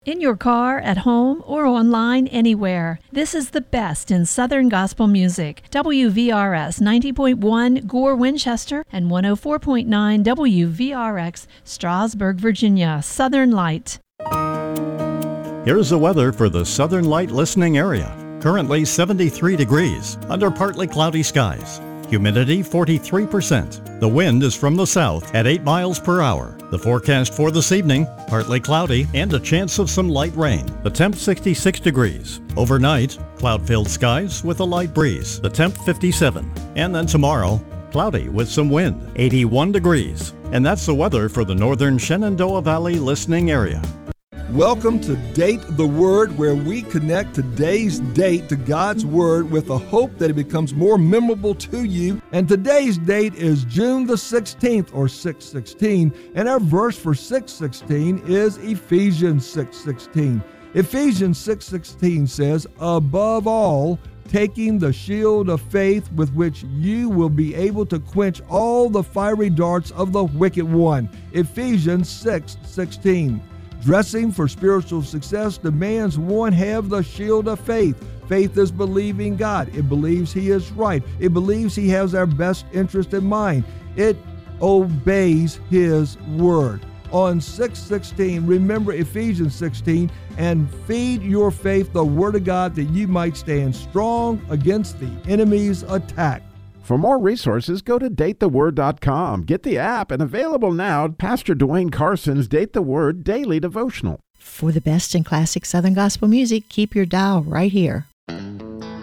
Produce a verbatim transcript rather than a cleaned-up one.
In your car, at home, or online anywhere. This is the best in Southern Gospel music. W V R S ninety point one Gore, Winchester, and one oh four point nine W V R X Strasburg, Virginia. Southern Light. Here's the weather for the Southern Light listening area. Currently seventy-three degrees, under partly cloudy skies. Humidity forty-three percent. The wind is from the south at eight miles per hour. The forecast for this evening, partly cloudy and a chance of some light rain. The temp sixty-six degrees. Overnight, cloud-filled skies with a light breeze. The temp fifty-seven. And then tomorrow, cloudy with some wind, eighty-one degrees. And that's the weather for the northern Shenandoah Valley listening area. Welcome to Date the Word, where we connect today's date to God's Word with the hope that it becomes more memorable to you. And today's date is June the sixteenth, or six sixteen, and our verse for six sixteen is Ephesians six sixteen. Ephesians six sixteen says, above all, taking the shield of faith with which you will be able to quench all the fiery darts of the wicked one. Ephesians six sixteen. Dressing for spiritual success demands one have the shield of faith. Faith is believing God. It believes He is right. It believes He has our best interest in mind. It obeys His word. On six sixteen, remember Ephesians sixteen, and feed your faith the word of God that you might stand strong against the enemy's attack. For more resources, go to date the word dot com. Get the app, and available now, Pastor Dwayne Carson's Date the Word Daily Devotional. For the best in classic Southern Gospel music, keep your dial right here.